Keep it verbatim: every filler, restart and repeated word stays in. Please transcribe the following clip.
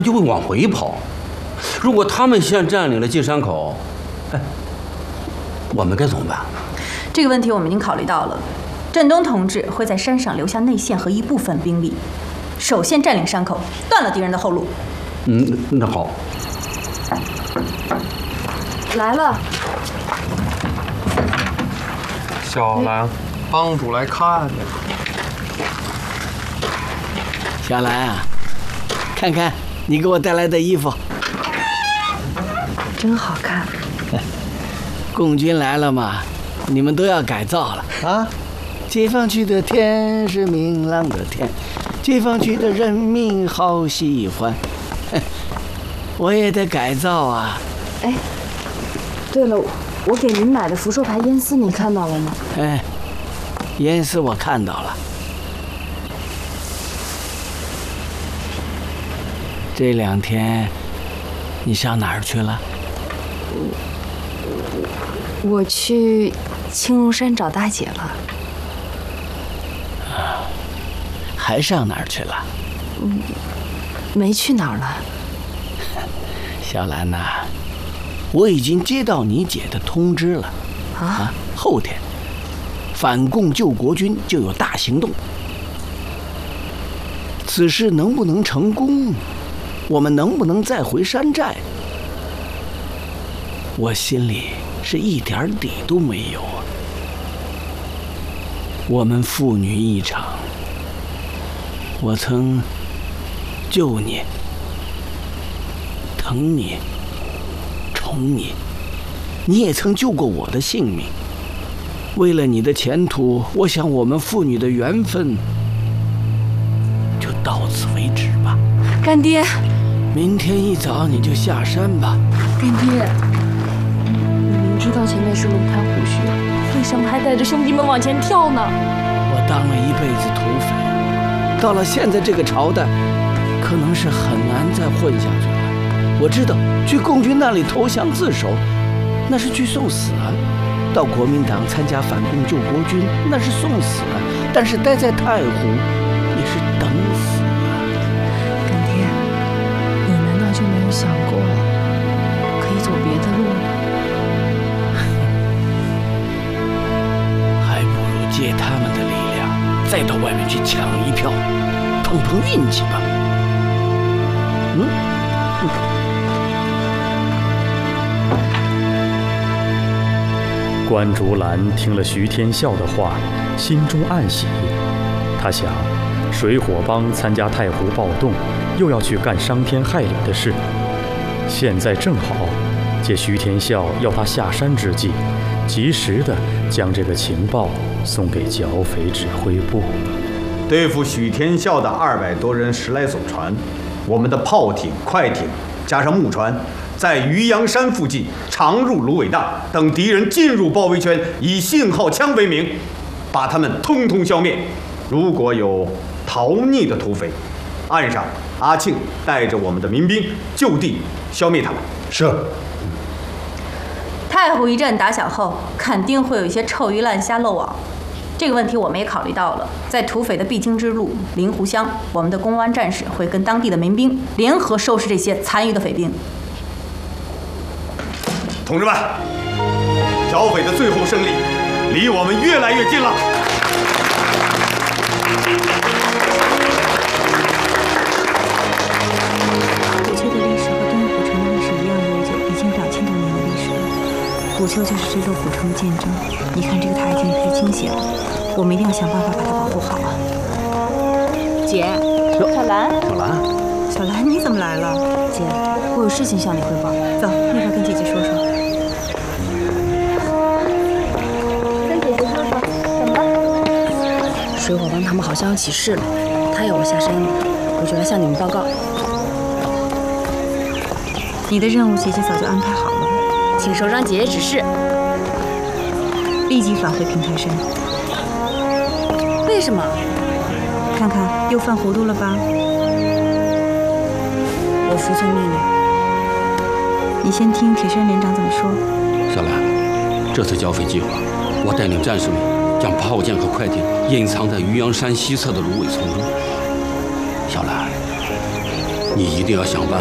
就会往回跑。如果他们先占领了进山口，哎，我们该怎么办？ 这个问题我们已经考虑到了。振东同志会在山上留下内线和一部分兵力，首先占领山口，断了敌人的后路。 嗯，那好。 来了。 小兰，帮主来看呢。 小兰啊，看看你给我带来的衣服， 真好看。 共军来了嘛，你们都要改造了啊！解放区的天是明朗的天，解放区的人民好喜欢，我也得改造啊！ 哎，对了，我给您买的福寿牌烟丝你看到了吗？ 哎，烟丝我看到了。这两天你上哪儿去了？ 我去青龙山找大姐了。 啊，还上哪儿去了？ 嗯，没去哪儿了。 小兰呐、啊，我已经接到你姐的通知了。啊，啊后天反共救国军就有大行动。此事能不能成功？我们能不能再回山寨？我心里是一点底都没有啊！我们父女一场，我曾救你、疼你、宠你，你也曾救过我的性命。为了你的前途，我想我们父女的缘分就到此为止吧。 干爹， 明天一早你就下山吧。 干爹，你明知道前面是龙潭虎穴，为什么还带着兄弟们往前跳呢？ 我当了一辈子土匪，到了现在这个朝代，可能是很难再混下去了。我知道去共军那里投降自首，那是去送死啊；到国民党参加反共救国军，那是送死啊。但是待在太湖，也是等死啊。 干爹，你难道就没有想过可以走别的路吗？ 还不如借他们的力量，再到外面去抢一票，碰碰运气吧。嗯。嗯关竹兰听了徐天笑的话，心中暗喜。他想，水火帮参加太湖暴动，又要去干伤天害理的事。现在正好，借徐天笑要他下山之际，及时的将这个情报送给剿匪指挥部。 对付许天笑的二百多人十来艘船，我们的炮艇、快艇加上木船，在渔阳山附近常入芦苇荡，等敌人进入包围圈，以信号枪为名，把他们通通消灭。如果有逃匿的土匪，岸上阿庆带着我们的民兵就地消灭他们。 是。 太湖一战打响后，肯定会有一些臭鱼烂虾漏网。这个问题我们也考虑到了，在土匪的必经之路灵湖乡，我们的公安战士会跟当地的民兵联合收拾这些残余的匪兵。 同志们，剿匪的最后胜利离我们越来越近了。 古丘的历史和东湖古城的历史一样悠久，已经两千多年的历史了。古丘就是这座古城的见证。你看这个塔已经被倾斜了，我们一定要想办法把它保护好啊！ 姐， 小兰， 小兰， 小兰，你怎么来了？ 姐，我有事情向你汇报。 走，一会儿跟姐姐说说。 跟姐姐说说，怎么了？水火帮他们好像要起事了，他要我下山，我就来向你们报告。 你的任务姐姐早就安排好了， 请首长姐姐指示。 立即返回平台山。 为什么？ 看看又犯糊涂了吧？ 我服从命令。 你先听铁山连长怎么说。 小兰，这次剿匪计划，我带领战士们将炮舰和快艇隐藏在渔阳山西侧的芦苇丛中。小兰， 你一定要想办